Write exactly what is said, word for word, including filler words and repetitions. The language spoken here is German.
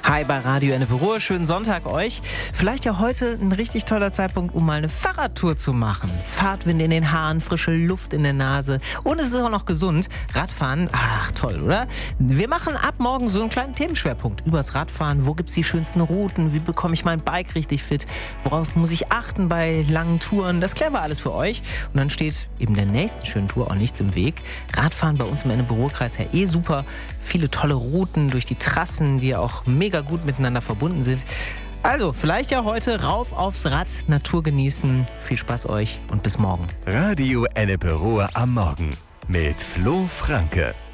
Hi bei Radio Ennepe Ruhr, schönen Sonntag euch. Vielleicht ja heute ein richtig toller Zeitpunkt, um mal eine Fahrradtour zu machen. Fahrtwind in den Haaren, frische Luft in der Nase und es ist auch noch gesund. Radfahren, ach toll, oder? Wir machen ab morgen so einen kleinen Themenschwerpunkt übers Radfahren. Wo gibt's die schönsten Routen? Wie bekomme ich mein Bike richtig fit? Worauf muss ich achten bei langen Touren? Das klären wir alles für euch. Und dann steht eben der nächsten schönen Tour auch nichts im Weg. Radfahren bei uns im Ennepe Ruhr-Kreis ja eh super. Viele tolle Routen durch die Trassen, die ja auch mega gut miteinander verbunden sind. Also, vielleicht ja heute rauf aufs Rad, Natur genießen. Viel Spaß euch und bis morgen. Radio Ennepe Ruhr am Morgen mit Flo Franke.